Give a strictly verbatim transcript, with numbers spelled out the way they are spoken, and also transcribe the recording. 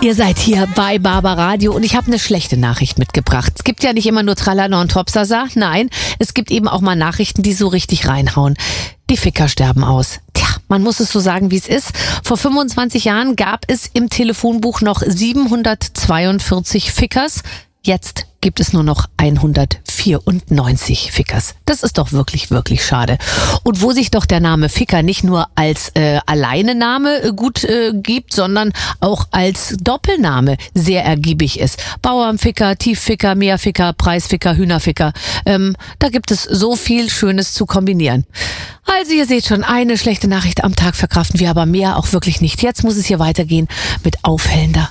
Ihr seid hier bei Barbaradio und ich habe eine schlechte Nachricht mitgebracht. Es gibt ja nicht immer nur Tralala und Topsasa. Nein, es gibt eben auch mal Nachrichten, die so richtig reinhauen. Die Ficker sterben aus. Tja, man muss es so sagen, wie es ist. Vor fünfundzwanzig Jahren gab es im Telefonbuch noch siebenhundertzweiundvierzig Fickers. Jetzt gibt es nur noch hundertvierundneunzig Fickers. Das ist doch wirklich, wirklich schade. Und wo sich doch der Name Ficker nicht nur als äh, Alleinename äh, gut äh, gibt, sondern auch als Doppelname sehr ergiebig ist. Bauernficker, Tiefficker, Meerficker, Preisficker, Hühnerficker. Ähm, da gibt es so viel Schönes zu kombinieren. Also ihr seht schon, eine schlechte Nachricht am Tag verkraften wir, aber mehr auch wirklich nicht. Jetzt muss es hier weitergehen mit aufhellender